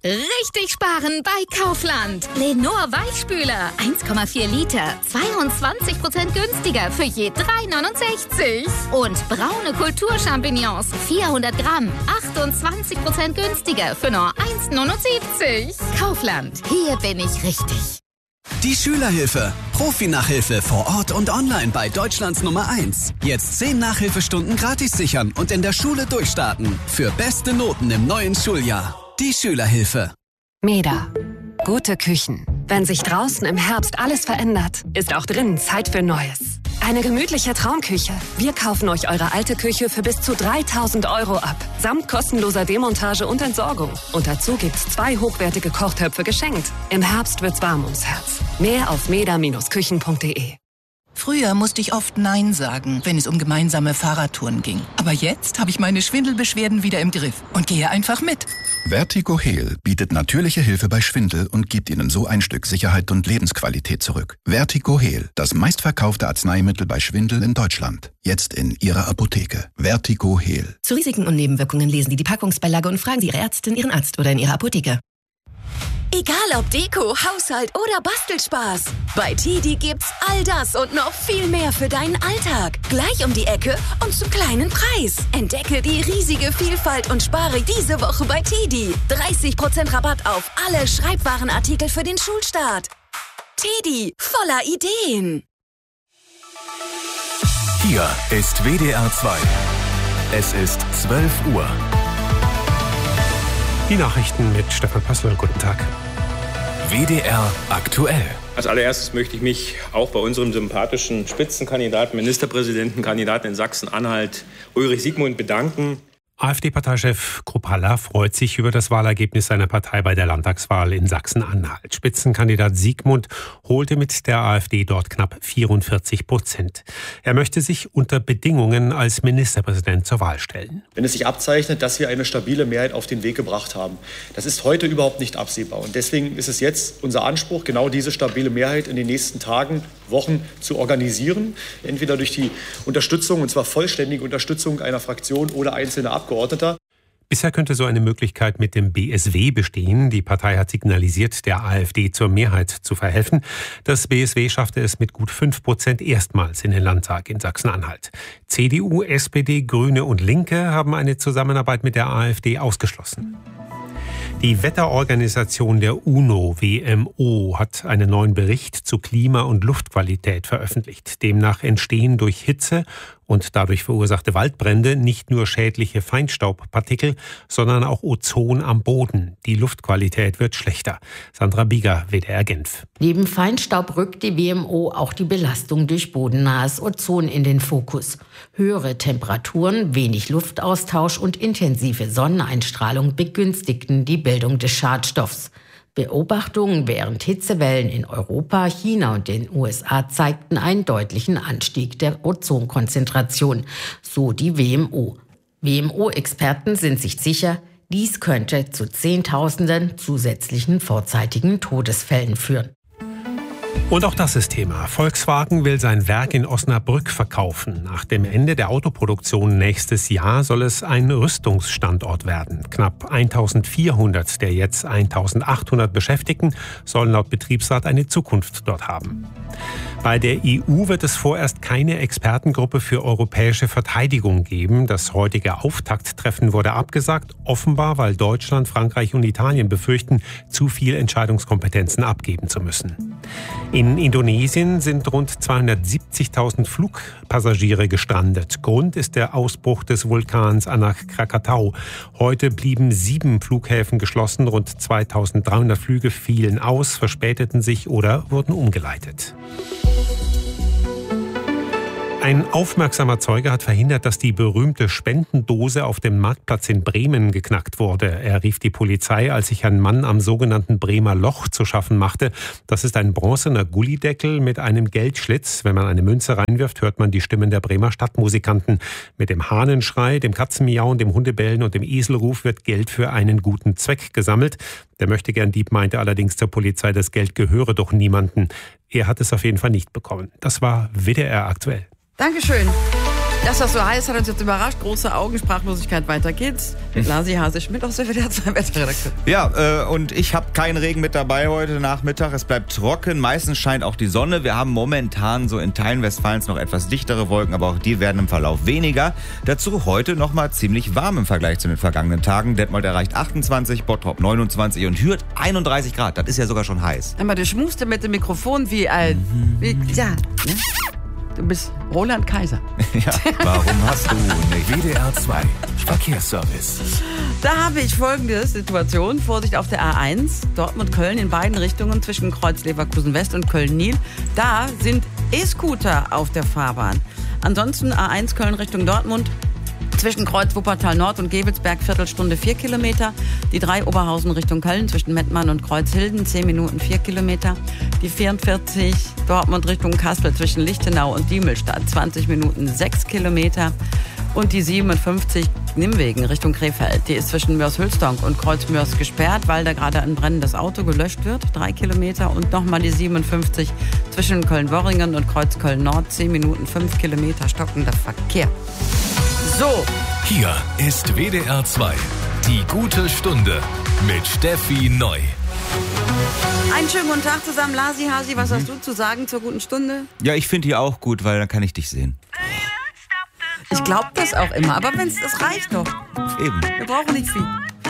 Richtig sparen bei Kaufland. Lenor Weichspüler, 1,4 Liter, 22% günstiger für je 3,69. Und braune Kulturchampignons, 400 Gramm, 28% günstiger für nur 1,79. Kaufland, hier bin ich richtig. Die Schülerhilfe. Profi-Nachhilfe vor Ort und online bei Deutschlands Nummer 1. Jetzt 10 Nachhilfestunden gratis sichern und in der Schule durchstarten. Für beste Noten im neuen Schuljahr. Die Schülerhilfe. MEDA. Gute Küchen. Wenn sich draußen im Herbst alles verändert, ist auch drinnen Zeit für Neues. Eine gemütliche Traumküche. Wir kaufen euch eure alte Küche für bis zu 3.000 € ab. Samt kostenloser Demontage und Entsorgung. Und dazu gibt's 2 hochwertige Kochtöpfe geschenkt. Im Herbst wird's warm ums Herz. Mehr auf meda-küchen.de. Früher musste ich oft Nein sagen, wenn es um gemeinsame Fahrradtouren ging. Aber jetzt habe ich meine Schwindelbeschwerden wieder im Griff und gehe einfach mit. Vertigo Heal bietet natürliche Hilfe bei Schwindel und gibt Ihnen so ein Stück Sicherheit und Lebensqualität zurück. Vertigo Heal, das meistverkaufte Arzneimittel bei Schwindel in Deutschland. Jetzt in Ihrer Apotheke. Vertigo Heal. Zu Risiken und Nebenwirkungen lesen Sie die Packungsbeilage und fragen Sie Ihre Ärztin, Ihren Arzt oder in Ihrer Apotheke. Egal ob Deko, Haushalt oder Bastelspaß. Bei TIDI gibt's all das und noch viel mehr für deinen Alltag. Gleich um die Ecke und zum kleinen Preis. Entdecke die riesige Vielfalt und spare diese Woche bei TIDI. 30% Rabatt auf alle Schreibwarenartikel für den Schulstart. TIDI, voller Ideen. Hier ist WDR 2. Es ist 12 Uhr. Die Nachrichten mit Stefan Passler. Guten Tag. WDR aktuell. Als allererstes möchte ich mich auch bei unserem sympathischen Spitzenkandidaten, Ministerpräsidentenkandidaten in Sachsen-Anhalt, Ulrich Siegmund, bedanken. AfD-Parteichef Kruppalla freut sich über das Wahlergebnis seiner Partei bei der Landtagswahl in Sachsen-Anhalt. Spitzenkandidat Siegmund holte mit der AfD dort knapp 44%. Er möchte sich unter Bedingungen als Ministerpräsident zur Wahl stellen. Wenn es sich abzeichnet, dass wir eine stabile Mehrheit auf den Weg gebracht haben, das ist heute überhaupt nicht absehbar. Und deswegen ist es jetzt unser Anspruch, genau diese stabile Mehrheit in den nächsten Tagen, Wochen zu organisieren. Entweder durch die Unterstützung, und zwar vollständige Unterstützung einer Fraktion oder einzelner Abgeordneter. Bisher könnte so eine Möglichkeit mit dem BSW bestehen. Die Partei hat signalisiert, der AfD zur Mehrheit zu verhelfen. Das BSW schaffte es mit gut 5% erstmals in den Landtag in Sachsen-Anhalt. CDU, SPD, Grüne und Linke haben eine Zusammenarbeit mit der AfD ausgeschlossen. Die Wetterorganisation der UNO, WMO, hat einen neuen Bericht zu Klima- und Luftqualität veröffentlicht. Demnach entstehen durch Hitze und dadurch verursachte Waldbrände nicht nur schädliche Feinstaubpartikel, sondern auch Ozon am Boden. Die Luftqualität wird schlechter. Sandra Bieger, WDR Genf. Neben Feinstaub rückt die WMO auch die Belastung durch bodennahes Ozon in den Fokus. Höhere Temperaturen, wenig Luftaustausch und intensive Sonneneinstrahlung begünstigten die Bildung des Schadstoffs. Beobachtungen während Hitzewellen in Europa, China und den USA zeigten einen deutlichen Anstieg der Ozonkonzentration, so die WMO. WMO-Experten sind sich sicher, dies könnte zu Zehntausenden zusätzlichen vorzeitigen Todesfällen führen. Und auch das ist Thema. Volkswagen will sein Werk in Osnabrück verkaufen. Nach dem Ende der Autoproduktion nächstes Jahr soll es ein Rüstungsstandort werden. Knapp 1400 der jetzt 1800 Beschäftigten sollen laut Betriebsrat eine Zukunft dort haben. Bei der EU wird es vorerst keine Expertengruppe für europäische Verteidigung geben. Das heutige Auftakttreffen wurde abgesagt, offenbar weil Deutschland, Frankreich und Italien befürchten, zu viel Entscheidungskompetenzen abgeben zu müssen. In Indonesien sind rund 270.000 Flugpassagiere gestrandet. Grund ist der Ausbruch des Vulkans Anak Krakatau. Heute blieben 7 Flughäfen geschlossen. Rund 2.300 Flüge fielen aus, verspäteten sich oder wurden umgeleitet. Ein aufmerksamer Zeuge hat verhindert, dass die berühmte Spendendose auf dem Marktplatz in Bremen geknackt wurde. Er rief die Polizei, als sich ein Mann am sogenannten Bremer Loch zu schaffen machte. Das ist ein bronzener Gullideckel mit einem Geldschlitz. Wenn man eine Münze reinwirft, hört man die Stimmen der Bremer Stadtmusikanten. Mit dem Hahnenschrei, dem Katzenmiauen, dem Hundebellen und dem Eselruf wird Geld für einen guten Zweck gesammelt. Der Möchtegern-Dieb meinte allerdings zur Polizei, das Geld gehöre doch niemandem. Er hat es auf jeden Fall nicht bekommen. Das war WDR aktuell. Dankeschön. Dass das so heiß hat uns jetzt überrascht. Große Augen, Sprachlosigkeit, weiter geht's. Mit Lasi Hase-Schmidt aus der WDR 2 Wetterredaktion. Ja, und ich habe keinen Regen mit dabei heute Nachmittag. Es bleibt trocken. Meistens scheint auch die Sonne. Wir haben momentan so in Teilen Westfalens noch etwas dichtere Wolken, aber auch die werden im Verlauf weniger. Dazu heute nochmal ziemlich warm im Vergleich zu den vergangenen Tagen. Detmold erreicht 28, Bottrop 29 und Hürth 31 Grad. Das ist ja sogar schon heiß. Aber du schmust mit dem Mikrofon wie ein... Ja, ne? Du bist Roland Kaiser. Ja, warum hast du nicht? WDR 2 Verkehrsservice. Da habe ich folgende Situation. Vorsicht auf der A1, Dortmund-Köln in beiden Richtungen zwischen Kreuz Leverkusen-West und Köln-Nil. Da sind E-Scooter auf der Fahrbahn. Ansonsten A1 Köln Richtung Dortmund. Zwischen Kreuz Wuppertal Nord und Gevelsberg Viertelstunde 4 Kilometer. Die 3 Oberhausen Richtung Köln zwischen Mettmann und Kreuzhilden 10 Minuten 4 Kilometer. Die 44 Dortmund Richtung Kassel zwischen Lichtenau und Diemelstadt 20 Minuten 6 Kilometer. Und die 57 Nimwegen Richtung Krefeld. Die ist zwischen Mörs-Hülsdonk und Kreuz-Mörs gesperrt, weil da gerade ein brennendes Auto gelöscht wird. 3 Kilometer. Und nochmal die 57 zwischen Köln-Worringen und Kreuz-Köln-Nord 10 Minuten 5 Kilometer stockender Verkehr. So. Hier ist WDR 2. Die gute Stunde mit Steffi Neu. Einen schönen guten Tag zusammen. Lasi Hasi, was hast du zu sagen zur guten Stunde? Ja, ich finde die auch gut, weil dann kann ich dich sehen. Ich glaube das auch immer, aber das reicht doch. Eben. Wir brauchen nicht viel.